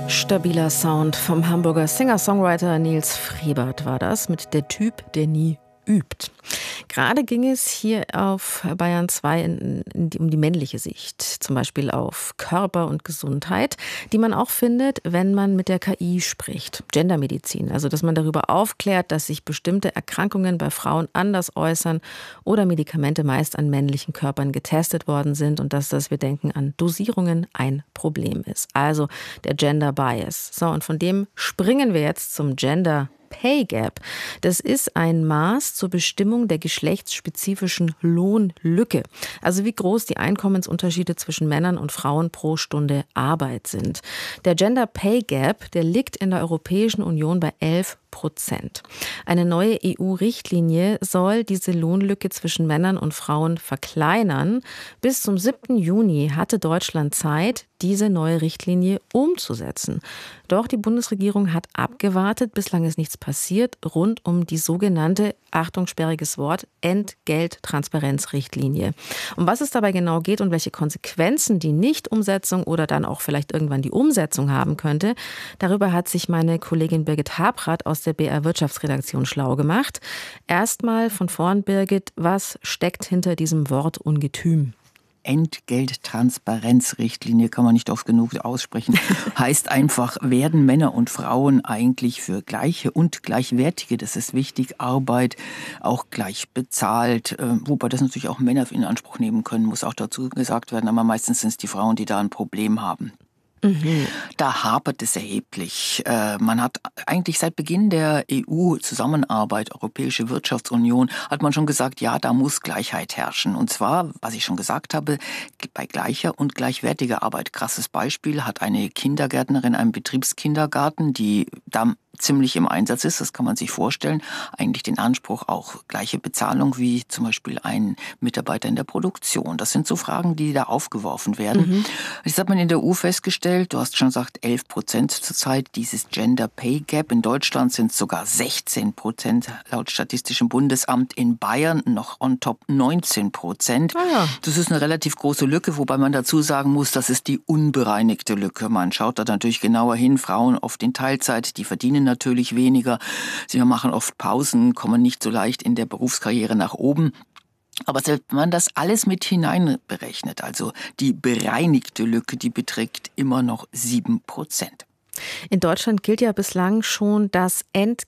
Stabiler Sound vom Hamburger Singer-Songwriter Nils Frebert war das mit Der Typ, der nie übt. Gerade ging es hier auf Bayern 2 um die männliche Sicht, zum Beispiel auf Körper und Gesundheit, die man auch findet, wenn man mit der KI spricht. Gendermedizin, also dass man darüber aufklärt, dass sich bestimmte Erkrankungen bei Frauen anders äußern oder Medikamente meist an männlichen Körpern getestet worden sind und dass das, wir denken an Dosierungen, ein Problem ist. Also der Gender Bias. So, und von dem springen wir jetzt zum Gender Pay Gap. Das ist ein Maß zur Bestimmung der geschlechtsspezifischen Lohnlücke. Also wie groß die Einkommensunterschiede zwischen Männern und Frauen pro Stunde Arbeit sind. Der Gender Pay Gap, der liegt in der Europäischen Union bei 11%. Eine neue EU-Richtlinie soll diese Lohnlücke zwischen Männern und Frauen verkleinern. Bis zum 7. Juni hatte Deutschland Zeit, diese neue Richtlinie umzusetzen. Doch die Bundesregierung hat abgewartet, bislang ist nichts passiert, rund um die sogenannte, Achtung, sperriges Wort, Entgelttransparenzrichtlinie. Um was es dabei genau geht und welche Konsequenzen die Nichtumsetzung oder dann auch vielleicht irgendwann die Umsetzung haben könnte, darüber hat sich meine Kollegin Birgit Habrath aus der BR Wirtschaftsredaktion schlau gemacht. Erstmal von vorn, Birgit, was steckt hinter diesem Wort Ungetüm? Entgelttransparenzrichtlinie kann man nicht oft genug aussprechen. Heißt einfach, werden Männer und Frauen eigentlich für gleiche und gleichwertige, das ist wichtig, Arbeit auch gleich bezahlt. Wobei das natürlich auch Männer in Anspruch nehmen können, muss auch dazu gesagt werden. Aber meistens sind es die Frauen, die da ein Problem haben. Da hapert es erheblich. Man hat eigentlich seit Beginn der EU-Zusammenarbeit, Europäische Wirtschaftsunion, hat man schon gesagt, ja, da muss Gleichheit herrschen. Und zwar, was ich schon gesagt habe, bei gleicher und gleichwertiger Arbeit. Krasses Beispiel hat eine Kindergärtnerin, einen Betriebskindergarten, die da ziemlich im Einsatz ist, das kann man sich vorstellen, eigentlich den Anspruch auch gleiche Bezahlung wie zum Beispiel ein Mitarbeiter in der Produktion. Das sind so Fragen, die da aufgeworfen werden. Das hat man in der EU festgestellt, du hast schon gesagt 11% zurzeit dieses Gender Pay Gap. In Deutschland sind es sogar 16% laut Statistischem Bundesamt, in Bayern noch on top 19%. Das ist eine relativ große Lücke, wobei man dazu sagen muss, das ist die unbereinigte Lücke. Man schaut da natürlich genauer hin, Frauen oft in Teilzeit, die verdienen natürlich weniger. Sie machen oft Pausen, kommen nicht so leicht in der Berufskarriere nach oben. Aber selbst wenn man das alles mit hineinberechnet, also die bereinigte Lücke, die beträgt immer noch 7%. In Deutschland gilt ja bislang schon das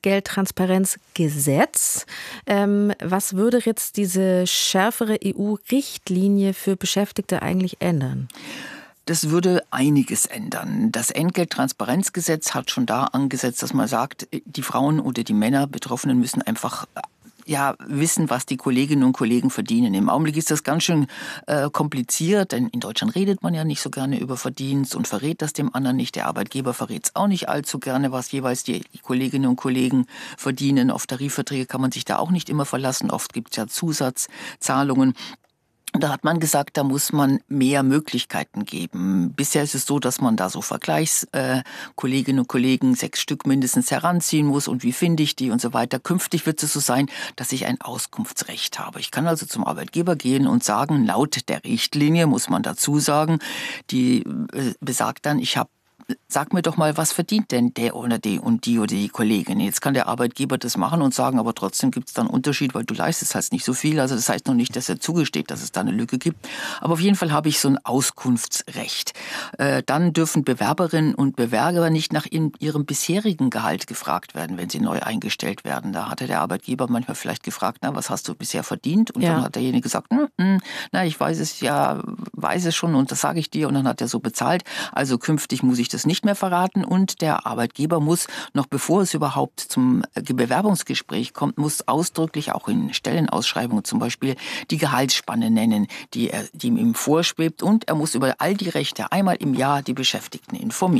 Entgelttransparenzgesetz. Was würde jetzt diese schärfere EU-Richtlinie für Beschäftigte eigentlich ändern? Das würde einiges ändern. Das Entgelttransparenzgesetz hat schon da angesetzt, dass man sagt, die Frauen oder die Männer, Betroffenen müssen einfach wissen, was die Kolleginnen und Kollegen verdienen. Im Augenblick ist das ganz schön kompliziert, denn in Deutschland redet man ja nicht so gerne über Verdienst und verrät das dem anderen nicht. Der Arbeitgeber verrät es auch nicht allzu gerne, was jeweils die Kolleginnen und Kollegen verdienen. Auf Tarifverträge kann man sich da auch nicht immer verlassen. Oft gibt es ja Zusatzzahlungen. Da hat man gesagt, da muss man mehr Möglichkeiten geben. Bisher ist es so, dass man da so Vergleichskolleginnen und Kollegen 6 Stück mindestens heranziehen muss und wie finde ich die und so weiter. Künftig wird es so sein, dass ich ein Auskunftsrecht habe. Ich kann also zum Arbeitgeber gehen und sagen, laut der Richtlinie muss man dazu sagen, die besagt dann, sag mir doch mal, was verdient denn der oder die und die Kollegin? Jetzt kann der Arbeitgeber das machen und sagen, aber trotzdem gibt es da einen Unterschied, weil du leistest halt nicht so viel. Also das heißt noch nicht, dass er zugesteht, dass es da eine Lücke gibt. Aber auf jeden Fall habe ich so ein Auskunftsrecht. Dann dürfen Bewerberinnen und Bewerber nicht nach ihrem bisherigen Gehalt gefragt werden, wenn sie neu eingestellt werden. Da hatte der Arbeitgeber manchmal vielleicht gefragt, na, was hast du bisher verdient? Und dann hat derjenige gesagt, ich weiß es schon und das sage ich dir. Und dann hat er so bezahlt. Also künftig muss ich das nicht mehr verraten und der Arbeitgeber muss, noch bevor es überhaupt zum Bewerbungsgespräch kommt, muss ausdrücklich auch in Stellenausschreibungen zum Beispiel die Gehaltsspanne nennen, die ihm vorschwebt, und er muss über all die Rechte einmal im Jahr die Beschäftigten informieren.